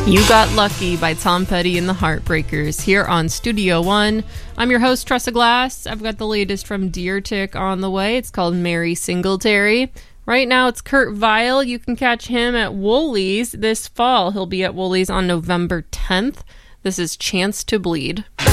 You Got Lucky by Tom Petty and the Heartbreakers here on Studio One. I'm your host, Tressa Glass. I've got the latest from Deer Tick on the way. It's called Mary Singletary. Right now it's Kurt Vile. You can catch him at Woolies this fall. He'll be at Woolies on November 10th. This is Chance to Bleed.